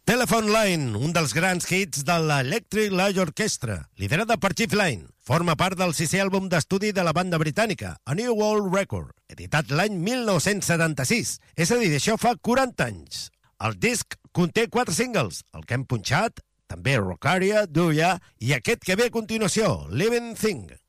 Telephone Line, un dels grans hits de l'Electric Light Orchestra, liderada per Jeff Lynne. Forma part del 6è àlbum d'estudi de la banda britànica, A New World Record, editat l'any 1976. És a dir, això fa 40 anys. El disc conté 4 singles, el que hem punxat, també Rockaria, Do Ya, i aquest que ve a continuació, Living Thing.